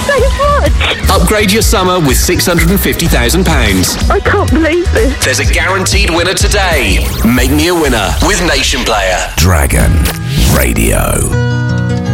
so much. Upgrade your summer with £650,000. I can't believe this. There's a guaranteed winner today. Make me a winner with Nation Player. Dragon Radio.